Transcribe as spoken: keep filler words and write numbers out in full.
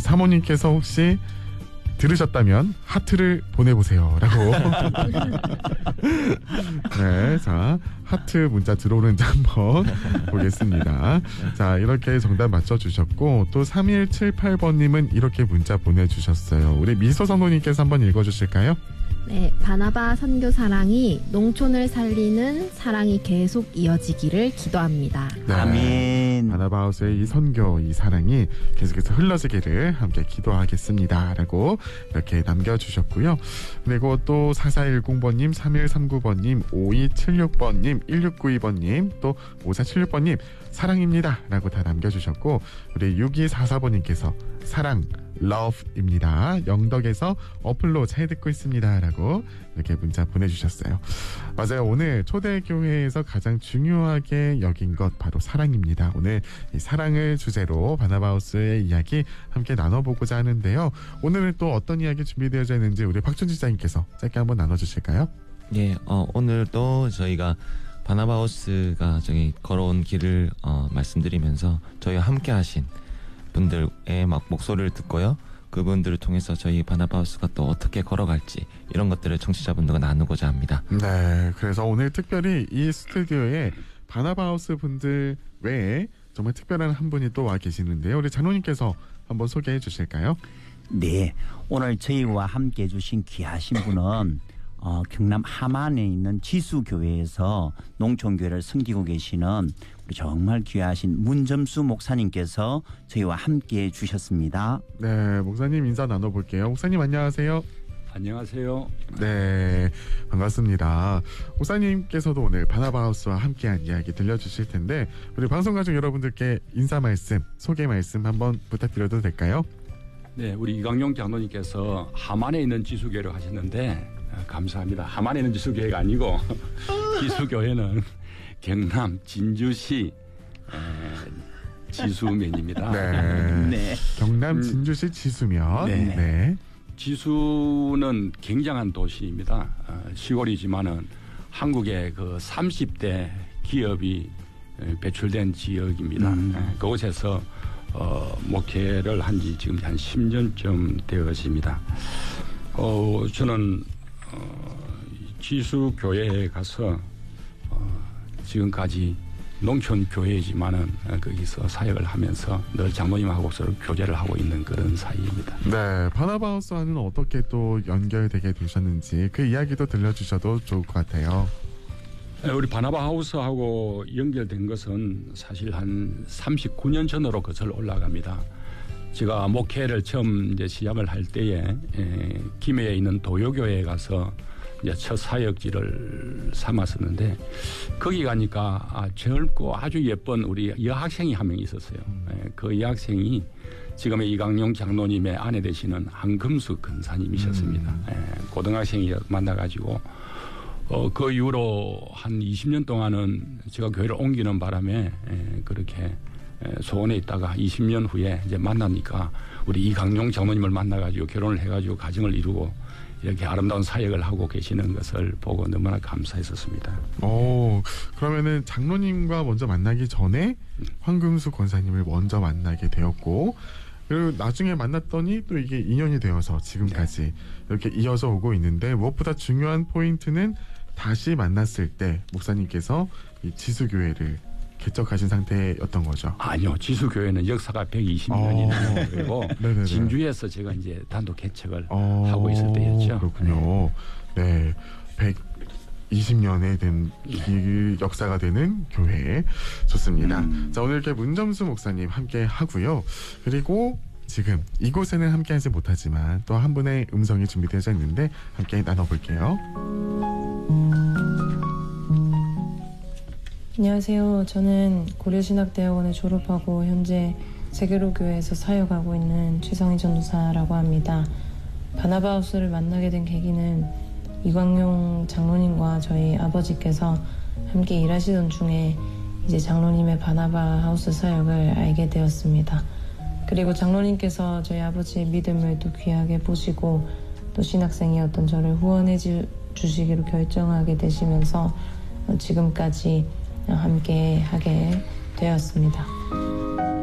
사모님께서 혹시 들으셨다면 하트를 보내보세요 라고. 네, 자 하트 문자 들어오는지 한번 보겠습니다. 자, 이렇게 정답 맞춰주셨고, 또 삼일칠팔 번님은 이렇게 문자 보내주셨어요. 우리 미소 성도님께서 한번 읽어주실까요? 네, 바나바 선교 사랑이 농촌을 살리는 사랑이 계속 이어지기를 기도합니다. 네, 아멘. 바나바하우스의 이 선교, 이 사랑이 계속해서 흘러지기를 함께 기도하겠습니다 라고 이렇게 남겨주셨고요. 그리고 또 사사일공 번님, 삼일삼구 번님, 오이칠육 번님, 일육구이 번님, 또 오사칠육 번님 사랑입니다 라고 다 남겨주셨고, 우리 육이사사 번님께서 사랑 러브입니다. 영덕에서 어플로 잘 듣고 있습니다 라고 이렇게 문자 보내주셨어요. 맞아요. 오늘 초대교회에서 가장 중요하게 여긴 것 바로 사랑입니다. 오늘 이 사랑을 주제로 바나바하우스의 이야기 함께 나눠보고자 하는데요. 오늘은 또 어떤 이야기 준비되어져 있는지 우리 박준지 지사님께서 짧게 한번 나눠주실까요? 예, 어, 오늘도 저희가 바나바하우스가 저기 걸어온 길을 어, 말씀드리면서 저희와 함께 하신 분들의 막 목소리를 듣고요. 그분들을 통해서 저희 바나바하우스가 또 어떻게 걸어갈지 이런 것들을 청취자분들과 나누고자 합니다. 네, 그래서 오늘 특별히 이 스튜디오에 바나바하우스 분들 외에 정말 특별한 한 분이 또 와 계시는데요. 우리 장로님께서 한번 소개해 주실까요? 네, 오늘 저희와 함께 해주신 귀하신 분은 어, 경남 함안에 있는 지수교회에서 농촌교회를 섬기고 계시는 우리 정말 귀하신 문점수 목사님께서 저희와 함께 해주셨습니다. 네, 목사님 인사 나눠볼게요. 목사님 안녕하세요. 안녕하세요. 네, 반갑습니다. 목사님께서도 오늘 바나바하우스와 함께한 이야기 들려주실 텐데, 우리 방송가족 여러분들께 인사 말씀, 소개 말씀 한번 부탁드려도 될까요? 네, 우리 이광용 장로님께서 함안에 있는 지수교회를 하셨는데 감사합니다. 함안에 있는 지수교회가 아니고 지수교회는 경남 진주시 에, 지수면입니다. 네, 네. 경남 진주시 지수면. 네. 네. 지수는 굉장한 도시입니다. 어, 시골이지만은 한국의 그 삼십 대 기업이 배출된 지역입니다. 음. 에, 그곳에서 어, 목회를 한 지 지금 한 십 년쯤 되었습니다. 어, 저는 어, 지수교회에 가서 어, 지금까지 농촌교회이지만은 거기서 사역을 하면서 늘 장로님하고 서로 교제를 하고 있는 그런 사이입니다. 네, 바나바하우스와는 어떻게 또 연결되게 되셨는지 그 이야기도 들려주셔도 좋을 것 같아요. 우리 바나바하우스하고 연결된 것은 사실 한 삼십구 년 전으로 거슬러 올라갑니다. 제가 목회를 처음 이제 시작을 할 때에 에, 김해에 있는 도요교회에 가서 이제 첫 사역지를 삼았었는데, 거기 가니까 아, 젊고 아주 예쁜 우리 여학생이 한 명 있었어요. 에, 그 여학생이 지금의 이광용 장로님의 아내 되시는 한금수 근사님이셨습니다. 음. 에, 고등학생이 만나가지고 어, 그 이후로 한 이십 년 동안은 제가 교회를 옮기는 바람에 에, 그렇게 소원에 있다가 이십 년 후에 이제 만나니까 우리 이광용 장로님을 만나가지고 결혼을 해가지고 가정을 이루고 이렇게 아름다운 사역을 하고 계시는 것을 보고 너무나 감사했었습니다. 오, 그러면은 장로님과 먼저 만나기 전에 황금수 권사님을 먼저 만나게 되었고, 그리고 나중에 만났더니 또 이게 인연이 되어서 지금까지 네. 이렇게 이어져 오고 있는데, 무엇보다 중요한 포인트는 다시 만났을 때 목사님께서 이 지수교회를 개척하신 상태였던 거죠. 아니요, 지수교회는 역사가 백이십 년이나 되고 어, 진주에서 제가 이제 단독 개척을 어, 하고 있을 때였죠. 그렇군요. 네, 백이십 년에 된 길 역사가 되는 교회. 좋습니다. 음. 자, 오늘 이렇게 문점수 목사님 함께 하고요. 그리고 지금 이곳에는 함께하지 못하지만 또 한 분의 음성이 준비되어 있는데 함께 나눠볼게요. 안녕하세요. 저는 고려신학대학원을 졸업하고 현재 세계로교회에서 사역하고 있는 최성희 전도사라고 합니다. 바나바하우스를 만나게 된 계기는 이광용 장로님과 저희 아버지께서 함께 일하시던 중에 이제 장로님의 바나바하우스 사역을 알게 되었습니다. 그리고 장로님께서 저희 아버지의 믿음을 또 귀하게 보시고 또 신학생이었던 저를 후원해 주시기로 결정하게 되시면서 지금까지 함께 하게 되었습니다.